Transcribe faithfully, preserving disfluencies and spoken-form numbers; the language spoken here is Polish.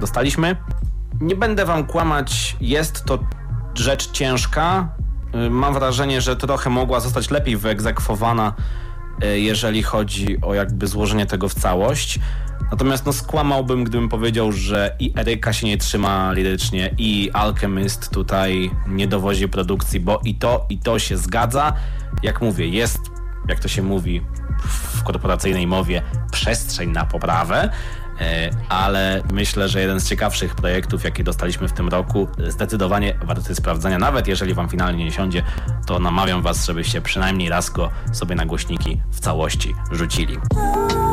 dostaliśmy. Nie będę wam kłamać, jest to rzecz ciężka. Mam wrażenie, że trochę mogła zostać lepiej wyegzekwowana, jeżeli chodzi o jakby złożenie tego w całość. Natomiast no skłamałbym, gdybym powiedział, że i Eryka się nie trzyma lirycznie, i Alchemist tutaj nie dowozi produkcji, bo i to, i to się zgadza. Jak mówię, jest, jak to się mówi w korporacyjnej mowie, przestrzeń na poprawę, ale myślę, że jeden z ciekawszych projektów, jakie dostaliśmy w tym roku, zdecydowanie warty sprawdzenia. Nawet jeżeli wam finalnie nie siądzie, to namawiam was, żebyście przynajmniej raz go sobie na głośniki w całości rzucili.